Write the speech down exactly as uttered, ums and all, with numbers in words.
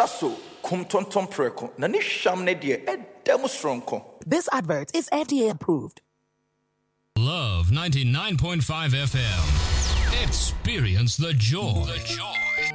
saso kum tonton preko na ni hwam ne de edam stronko. This advert is F D A approved. Love ninety-nine point five F M. Experience the joy. The joy.